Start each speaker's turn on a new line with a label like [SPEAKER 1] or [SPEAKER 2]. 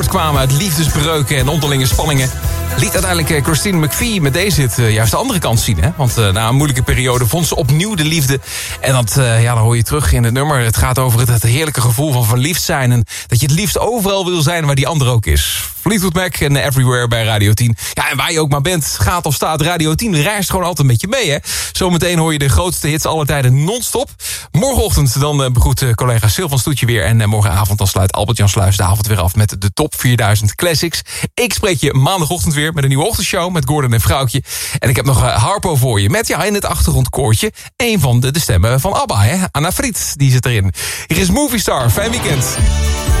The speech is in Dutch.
[SPEAKER 1] kwamen uit liefdesbreuken en onderlinge spanningen, liet uiteindelijk Christine McVie met deze hit juist de andere kant zien. Hè? Want na een moeilijke periode vond ze opnieuw de liefde. En dat hoor je terug in het nummer. Het gaat over het heerlijke gevoel van verliefd zijn. En dat je het liefst overal wil zijn waar die ander ook is. Fleetwood Mac en Everywhere bij Radio 10. Ja, en waar je ook maar bent, gaat of staat, Radio 10 reist gewoon altijd met je mee. Hè? Zometeen hoor je de grootste hits aller tijden non-stop. Morgenochtend dan begroet collega Sylvan Stoetje weer. En morgenavond dan sluit Albert-Jan Sluis de avond weer af met de top 4000 classics. Ik spreek je maandagochtend weer met een nieuwe ochtendshow met Gordon en Vrouwtje. En ik heb nog Harpo voor je met in het achtergrondkoortje een van de stemmen van ABBA. Hè? Anna Fried, die zit erin. Hier is Movie Star. Fijn weekend.